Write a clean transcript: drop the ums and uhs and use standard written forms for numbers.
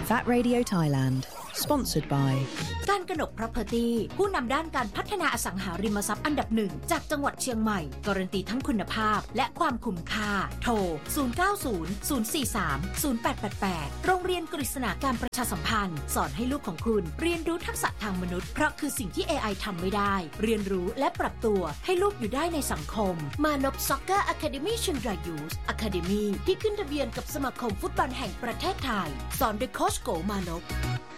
That Radio Thailand Sponsored by การกนก Property ผู้นำด้านการพัฒนาอสังหาริมทรัพย์อันดับหนึ่งจากจังหวัดเชียงใหม่การันตีทั้งคุณภาพและความคุ้มค่าโทร 0900430888 โรงเรียนกฤษณาการประชาสัมพันธ์สอนให้ลูกของคุณเรียนรู้ทักษะทางมนุษย์เพราะคือสิ่งที่ AI ทำไม่ได้เรียนรู้และปรับตัวให้ลูกอยู่ได้ในสังคมมานพ Soccer Academy เชียงราย Youth Academy ที่ขึ้นทะเบียนกับสมาคมฟุตบอลแห่งประเทศไทยสอนโดยโค้ชโกมานพ